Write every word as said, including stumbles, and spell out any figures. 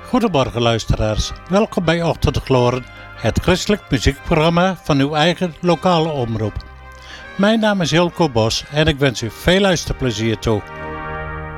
Goedemorgen luisteraars, welkom bij Ochtend de Gloren, het christelijk muziekprogramma van uw eigen lokale omroep. Mijn naam is Hilco Bos en ik wens u veel luisterplezier toe.